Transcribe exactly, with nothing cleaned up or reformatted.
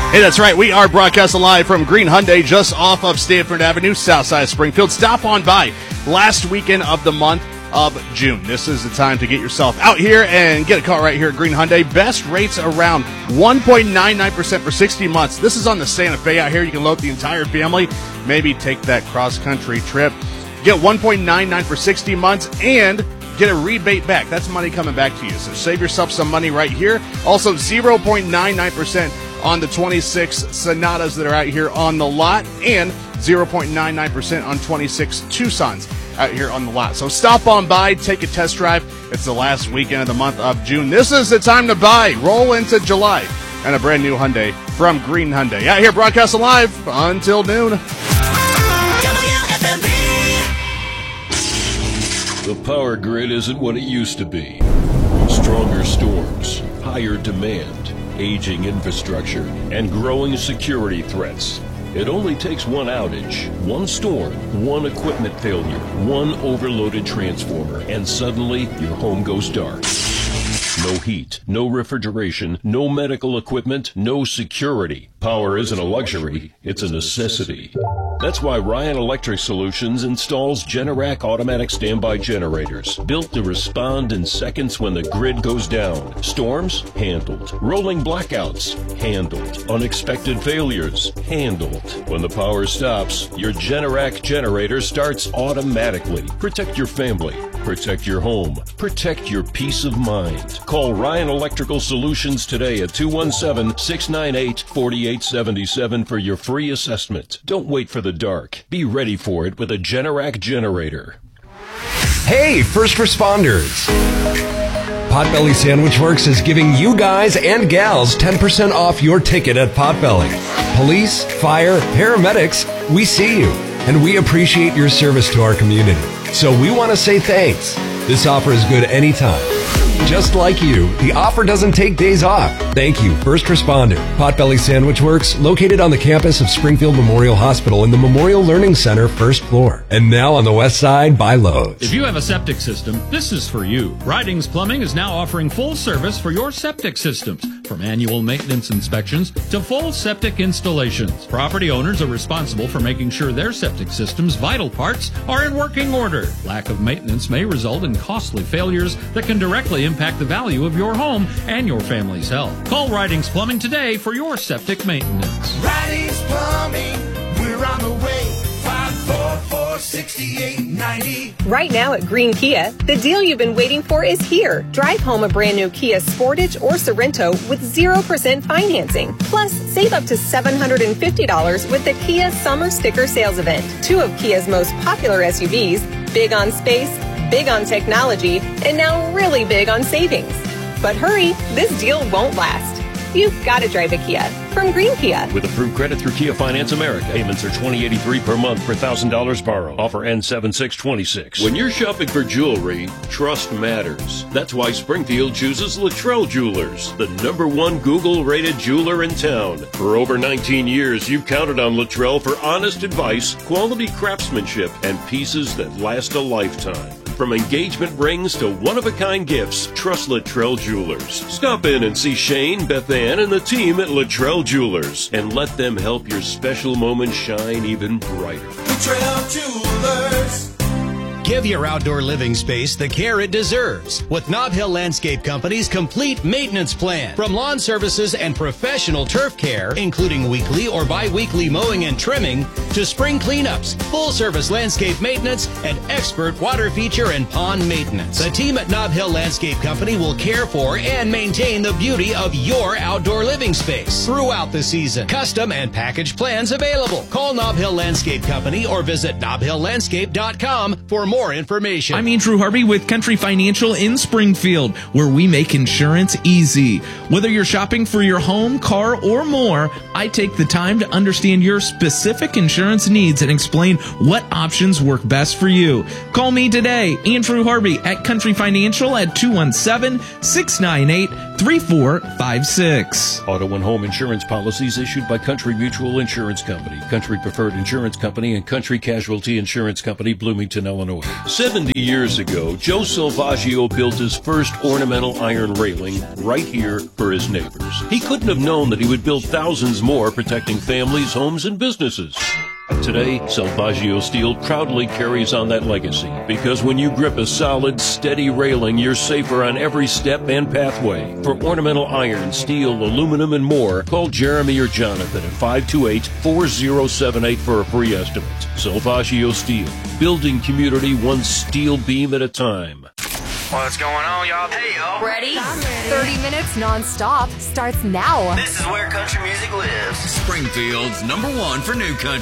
Hey, that's right. We are broadcasting live from Green Hyundai, just off of Stanford Avenue, south side of Springfield. Stop on by last weekend of the month of June. This is the time to get yourself out here and get a car right here at Green Hyundai. Best rates around one point nine nine percent for sixty months. This is on the Santa Fe out here. You can load the entire family, maybe take that cross-country trip. Get one point nine nine for sixty months and get a rebate back. That's money coming back to you. So save yourself some money right here. Also, zero point nine nine percent on the twenty-six Sonatas that are out here on the lot, and zero point nine nine percent on twenty-six Tucsons out here on the lot. So stop on by, take a test drive. It's the last weekend of the month of June. This is the time to buy. Roll into July and a brand new Hyundai from Green Hyundai. Out here broadcasting live until noon. The power grid isn't what it used to be. Stronger storms, higher demand, aging infrastructure, and growing security threats. It only takes one outage, one storm, one equipment failure, one overloaded transformer, and suddenly your home goes dark. No heat, no refrigeration, no medical equipment, no security. Power isn't a luxury, it's a necessity. That's why Ryan Electric Solutions installs Generac automatic standby generators, built to respond in seconds when the grid goes down. Storms? Handled. Rolling blackouts? Handled. Unexpected failures? Handled. When the power stops, your Generac generator starts automatically. Protect your family. Protect your home. Protect your peace of mind. Call Ryan Electrical Solutions today at two one seven, six nine eight, four eight seven seven for your free assessment. Don't wait for the dark. Be ready for it with a Generac generator. Hey, first responders. Potbelly Sandwich Works is giving you guys and gals ten percent off your ticket at Potbelly. Police, fire, paramedics, we see you, and we appreciate your service to our community. So we want to say thanks. This offer is good anytime. Just like you, the offer doesn't take days off. Thank you, first responder. Potbelly Sandwich Works, located on the campus of Springfield Memorial Hospital in the Memorial Learning Center, first floor. And now on the west side by Lowe's. If you have a septic system, this is for you. Ridings Plumbing is now offering full service for your septic systems, from annual maintenance inspections to full septic installations. Property owners are responsible for making sure their septic system's vital parts are in working order. Lack of maintenance may result in costly failures that can directly impact the value of your home and your family's health. Call Ridings Plumbing today for your septic maintenance. Ridings Plumbing, we're on the way. five four four, six eight nine zero. Right now at Green Kia, the deal you've been waiting for is here. Drive home a brand new Kia Sportage or Sorento with zero percent financing. Plus, save up to seven hundred fifty dollars with the Kia Summer Sticker Sales Event. Two of Kia's most popular S U Vs, big on space, big on technology, and now really big on savings. But hurry, this deal won't last. You've got to drive a Kia from Green Kia. With approved credit through Kia Finance America. Payments are twenty eighty-three per month per one thousand dollars borrow. Offer ends seven six twenty-six. When you're shopping for jewelry, trust matters. That's why Springfield chooses Luttrell Jewelers, the number one Google-rated jeweler in town. For over nineteen years, you've counted on Luttrell for honest advice, quality craftsmanship, and pieces that last a lifetime. From engagement rings to one-of-a-kind gifts, trust Luttrell Jewelers. Stop in and see Shane, Beth Ann, and the team at Luttrell Jewelers, and let them help your special moments shine even brighter. Luttrell Jewelers. Give your outdoor living space the care it deserves with Nob Hill Landscape Company's complete maintenance plan. From lawn services and professional turf care, including weekly or bi-weekly mowing and trimming, to spring cleanups, full-service landscape maintenance, and expert water feature and pond maintenance. The team at Nob Hill Landscape Company will care for and maintain the beauty of your outdoor living space throughout the season. Custom and package plans available. Call Nob Hill Landscape Company or visit nob hill landscape dot com for more information. I'm Andrew Harvey with Country Financial in Springfield, where we make insurance easy. Whether you're shopping for your home, car, or more, I take the time to understand your specific insurance needs and explain what options work best for you. Call me today, Andrew Harvey at Country Financial at two one seven, six nine eight, three four five six. Auto and home insurance policies issued by Country Mutual Insurance Company, Country Preferred Insurance Company, and Country Casualty Insurance Company, Bloomington, Illinois. seventy years ago, Joe Salvaggio built his first ornamental iron railing right here for his neighbors. He couldn't have known that he would build thousands more, protecting families, homes, and businesses. Today, Salvaggio Steel proudly carries on that legacy, because when you grip a solid, steady railing, you're safer on every step and pathway. For ornamental iron, steel, aluminum, and more, call Jeremy or Jonathan at five two eight, four zero seven eight for a free estimate. Salvaggio Steel, building community one steel beam at a time. What's going on, y'all? Hey, y'all. Ready? thirty minutes non-stop starts now. This is where country music lives. Springfield's number one for new country.